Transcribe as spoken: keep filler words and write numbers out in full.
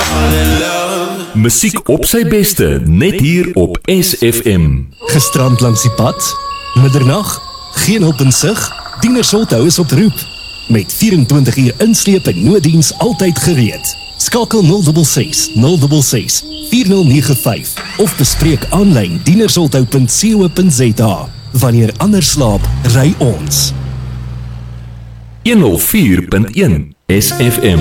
Musiek op sy beste, net hier op S F M. Gestrand langs die pad, middernag, geen hulp in sig, Dienersholthou is op roep. Met vierentwintig uur insleep en nooddiens altyd gereed. Skakel nul ses ses nul ses ses vier nul nege vyf of bespreek aanlyn dienersholthou punt co punt za. Wanneer ander slaap, ry ons. honderd vier punt een S F M.